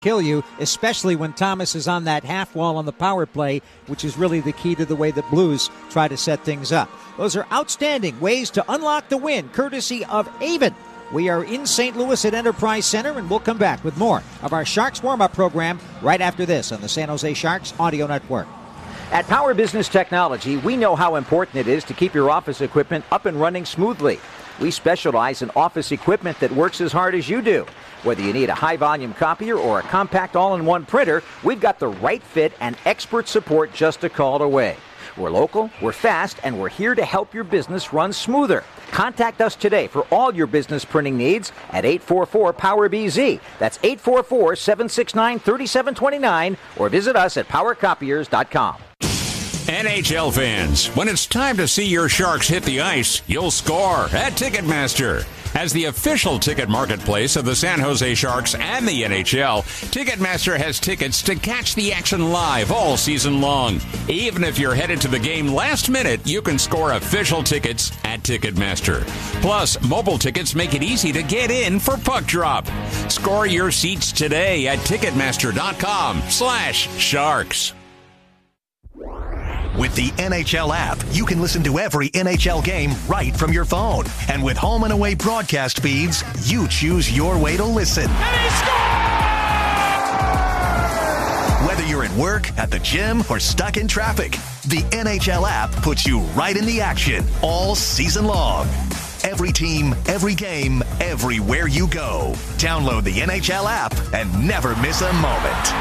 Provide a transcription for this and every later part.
kill you, especially when Thomas is on that half wall on the power play, which is really the key to the way the Blues try to set things up. Those are outstanding ways to unlock the win, courtesy of Avon. We are in St. Louis at Enterprise Center, and we'll come back with more of our Sharks warm-up program right after this on the San Jose Sharks Audio Network. At Power Business Technology, we know how important it is to keep your office equipment up and running smoothly. We specialize in office equipment that works as hard as you do. Whether you need a high-volume copier or a compact all-in-one printer, we've got the right fit and expert support just a call away. We're local, we're fast, and we're here to help your business run smoother. Contact us today for all your business printing needs at 844-POWER-BZ. That's 844-769-3729, or visit us at powercopiers.com. NHL fans, when it's time to see your Sharks hit the ice, you'll score at Ticketmaster. As the official ticket marketplace of the San Jose Sharks and the NHL, Ticketmaster has tickets to catch the action live all season long. Even if you're headed to the game last minute, you can score official tickets at Ticketmaster. Plus, mobile tickets make it easy to get in for puck drop. Score your seats today at Ticketmaster.com/Sharks. With the NHL app, you can listen to every NHL game right from your phone. And with home and away broadcast feeds, you choose your way to listen. And he scores! Whether you're at work, at the gym, or stuck in traffic, the NHL app puts you right in the action all season long. Every team, every game, everywhere you go. Download the NHL app and never miss a moment.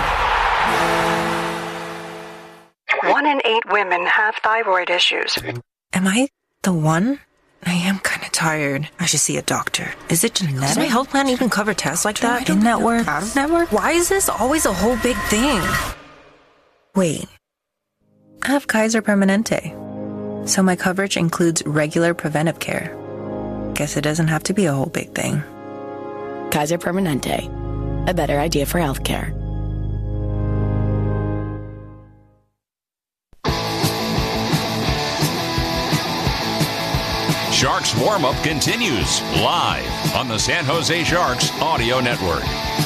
1 in 8 women have thyroid issues. Am I the one? I am kind of tired. I should see a doctor. Is it genetic? Does my health plan even cover tests like that? In-network? Out-of-network? Why is this always a whole big thing? Wait. I have Kaiser Permanente. So my coverage includes regular preventive care. Guess it doesn't have to be a whole big thing. Kaiser Permanente. A better idea for healthcare. Sharks warm-up continues live on the San Jose Sharks Audio Network.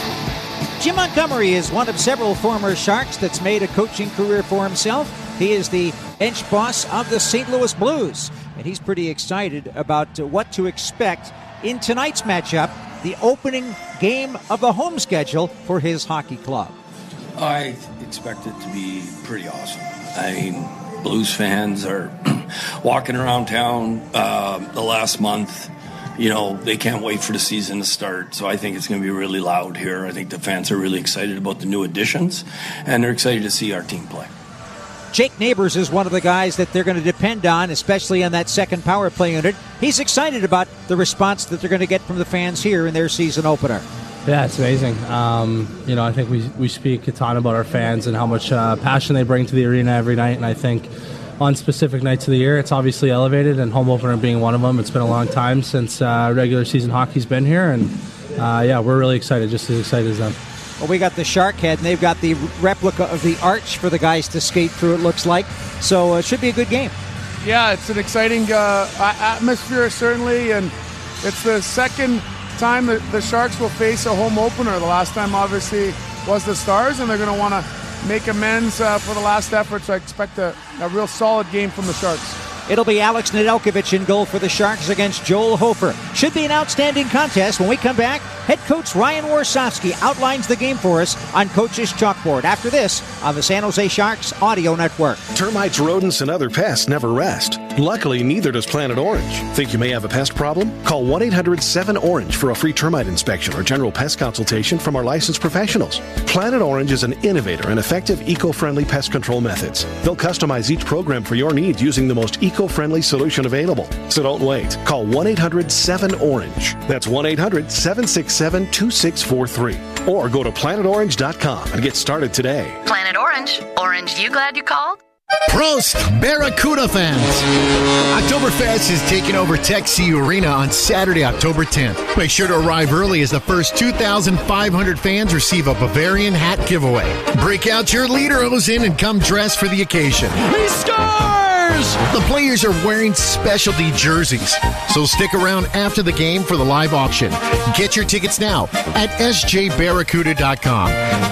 Jim Montgomery is one of several former Sharks that's made a coaching career for himself. He is the bench boss of the St. Louis Blues, and he's pretty excited about what to expect in tonight's matchup, the opening game of the home schedule for his hockey club. I expect it to be pretty awesome. I mean, Blues fans are walking around town the last month. You know, they can't wait for the season to start. So I think it's going to be really loud here. I think the fans are really excited about the new additions, and they're excited to see our team play. Jake Neighbors is one of the guys that they're going to depend on, especially on that second power play unit. He's excited about the response that they're going to get from the fans here in their season opener. Yeah, it's amazing. You know, I think we speak a ton about our fans and how much passion they bring to the arena every night, and I think on specific nights of the year, it's obviously elevated, and home opener being one of them. It's been a long time since regular season hockey's been here, and yeah, we're really excited, just as excited as them. Well, we got the Shark Head, and they've got the replica of the arch for the guys to skate through, it looks like. So it should be a good game. Yeah, it's an exciting atmosphere, certainly, and it's the second time that the Sharks will face a home opener. The last time, obviously, was the Stars, and they're going to want to make amends for the last effort, so I expect a real solid game from the Sharks. It'll be Alex Nedeljkovic in goal for the Sharks against Joel Hofer. Should be an outstanding contest. When we come back, head coach Ryan Warsofsky outlines the game for us on Coach's Chalkboard. After this, on the San Jose Sharks Audio Network. Termites, rodents, and other pests never rest. Luckily, neither does Planet Orange. Think you may have a pest problem? Call 1-800-7-ORANGE for a free termite inspection or general pest consultation from our licensed professionals. Planet Orange is an innovator and effective eco-friendly pest control methods. They'll customize each program for your needs using the most eco-friendly solution available. So don't wait. Call 1-800-7-ORANGE. That's 1-800-767-2643. Or go to planetorange.com and get started today. Planet Orange. Orange, you glad you called? Prost, Barracuda fans! Oktoberfest is taking over Tech-C Arena on Saturday, October 10th. Make sure to arrive early as the first 2,500 fans receive a Bavarian hat giveaway. Break out your Lederhosen and come dressed for the occasion. He scores! Sooners! The players are wearing specialty jerseys, so stick around after the game for the live auction. Get your tickets now at sjbarracuda.com.